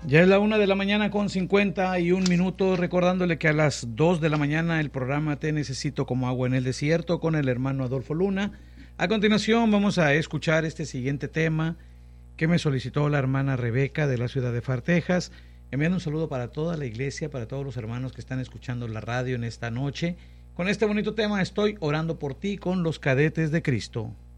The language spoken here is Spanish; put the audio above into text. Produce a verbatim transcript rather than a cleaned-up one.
Ya es la una de la mañana con cincuenta y un minutos, recordándole que a las dos de la mañana el programa Te Necesito como Agua en el Desierto con el hermano Adolfo Luna. A continuación vamos a escuchar este siguiente tema que me solicitó la hermana Rebeca de la ciudad de Far, Texas. Enviando un saludo para toda la iglesia, para todos los hermanos que están escuchando la radio en esta noche. Con este bonito tema, Estoy orando por ti, con los Cadetes de Cristo.